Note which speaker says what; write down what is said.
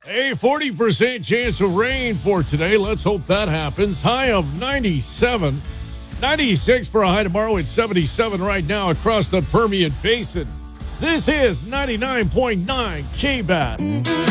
Speaker 1: A 40% chance of rain for today. Let's hope that happens. High of 97. 96 for a high tomorrow. It's 77 right now across the Permian Basin. This is 99.9 KBAT.